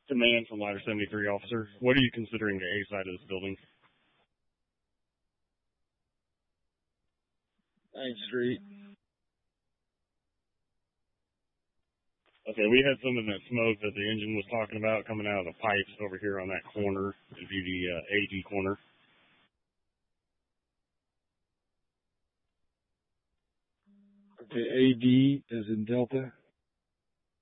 Command from Ladder 73, officer. What are you considering the A side of this building? 9th Street. Okay, we had some of that smoke that the engine was talking about coming out of the pipes over here on that corner, it'd be the AD corner. Okay, AD as in Delta.